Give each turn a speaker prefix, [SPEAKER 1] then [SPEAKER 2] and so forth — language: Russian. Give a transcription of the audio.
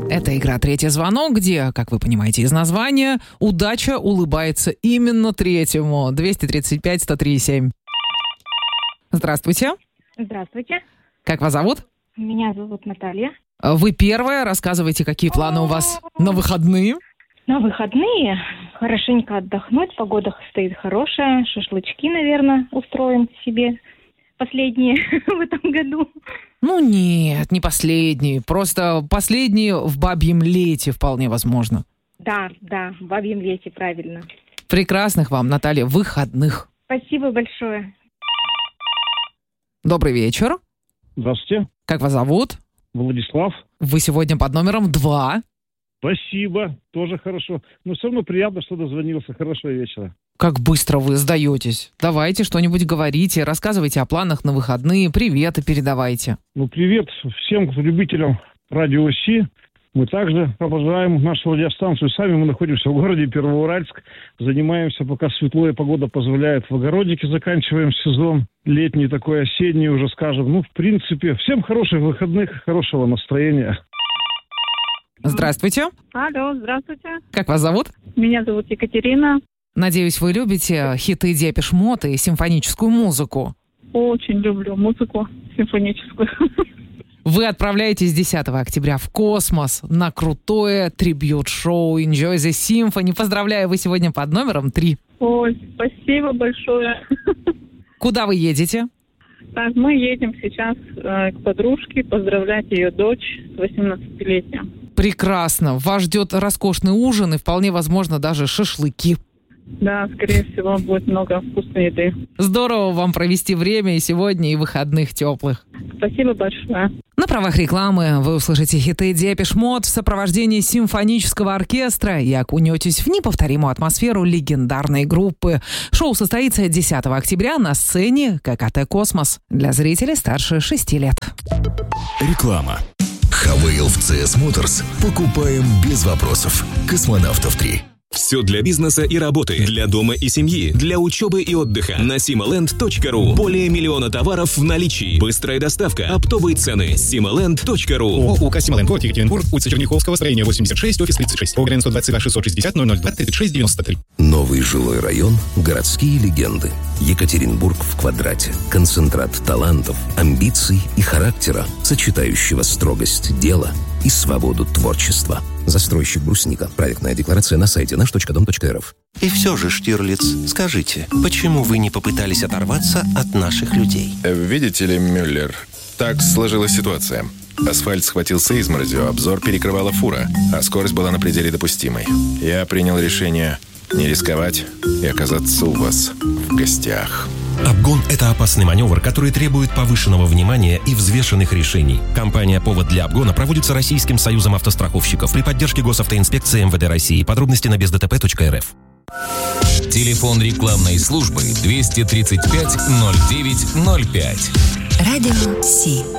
[SPEAKER 1] Это игра «Третий звонок», где, как вы понимаете из названия, удача улыбается именно третьему. 235-103-7. Здравствуйте.
[SPEAKER 2] Здравствуйте.
[SPEAKER 1] Как вас зовут?
[SPEAKER 2] Меня зовут Наталья.
[SPEAKER 1] Вы первая. Рассказывайте, какие планы у вас на выходные.
[SPEAKER 2] На выходные хорошенько отдохнуть. Погода стоит хорошая. Шашлычки, наверное, устроим себе. Последние в этом году.
[SPEAKER 1] Ну нет, не последние. Просто последние в бабьем лете вполне возможно.
[SPEAKER 2] Да, в бабьем лете, правильно.
[SPEAKER 1] Прекрасных вам, Наталья, выходных.
[SPEAKER 2] Спасибо большое.
[SPEAKER 1] Добрый вечер.
[SPEAKER 3] Здравствуйте.
[SPEAKER 1] Как вас зовут?
[SPEAKER 3] Владислав.
[SPEAKER 1] Вы сегодня под номером 2.
[SPEAKER 3] Спасибо, тоже хорошо. Но все равно приятно, что дозвонился. Хорошего вечера.
[SPEAKER 1] Как быстро вы сдаетесь. Давайте что-нибудь говорите, рассказывайте о планах на выходные, приветы передавайте.
[SPEAKER 3] Привет всем любителям радио Си. Мы также обожаем нашу радиостанцию. Сами мы находимся в городе Первоуральск. Занимаемся, пока светло и погода позволяет, в огородике. Заканчиваем сезон летний, такой осенний уже, скажем. В принципе, всем хороших выходных, хорошего настроения.
[SPEAKER 1] Здравствуйте.
[SPEAKER 4] Алло, здравствуйте.
[SPEAKER 1] Как вас зовут?
[SPEAKER 4] Меня зовут Екатерина.
[SPEAKER 1] Надеюсь, вы любите хиты Депеш Мод и симфоническую музыку.
[SPEAKER 4] Очень люблю музыку симфоническую.
[SPEAKER 1] Вы отправляетесь 10 октября в космос на крутое трибьют-шоу Enjoy the Symphony. Поздравляю, вы сегодня под номером 3.
[SPEAKER 4] Ой, спасибо большое.
[SPEAKER 1] Куда вы едете?
[SPEAKER 4] Так, мы едем сейчас к подружке поздравлять ее дочь с 18-летием.
[SPEAKER 1] Прекрасно. Вас ждет роскошный ужин и вполне возможно даже шашлыки.
[SPEAKER 4] Да, скорее всего, будет много вкусной еды.
[SPEAKER 1] Здорово вам провести время и сегодня, и выходных теплых.
[SPEAKER 4] Спасибо большое.
[SPEAKER 1] На правах рекламы вы услышите хиты Депеш Мод в сопровождении симфонического оркестра и окунетесь в неповторимую атмосферу легендарной группы. Шоу состоится 10 октября на сцене ККТ «Космос» для зрителей старше 6 лет.
[SPEAKER 5] Реклама. Хавейл в CS Motors покупаем без вопросов. Космонавтов 3.
[SPEAKER 6] Все для бизнеса и работы, для дома и семьи, для учебы и отдыха. На simaland.ru. Более 1 миллиона товаров в наличии. Быстрая доставка, оптовые цены. simaland.ru.
[SPEAKER 7] ООО «Сималэнд», город Екатеринбург, улица Черняховского, строение 86, офис 36. ОГРН 122 660 002 36 93.
[SPEAKER 5] Новый жилой район. Городские легенды. Екатеринбург в квадрате. Концентрат талантов, амбиций и характера, сочетающего строгость дела и свободу творчества. Застройщик «Брусника». Проектная декларация на сайте наш.дом.рф.
[SPEAKER 8] И все же, Штирлиц, скажите, почему вы не попытались оторваться от наших людей?
[SPEAKER 9] Видите ли, Мюллер, так сложилась ситуация. Асфальт схватился изморозью, обзор перекрывала фура, а скорость была на пределе допустимой. Я принял решение не рисковать и оказаться у вас в гостях.
[SPEAKER 8] Обгон – это опасный маневр, который требует повышенного внимания и взвешенных решений. Компания «Повод для обгона» проводится Российским союзом автостраховщиков при поддержке Госавтоинспекции МВД России. Подробности на бездтп.рф.
[SPEAKER 6] Телефон рекламной службы 235 09 05.
[SPEAKER 10] Радио Си.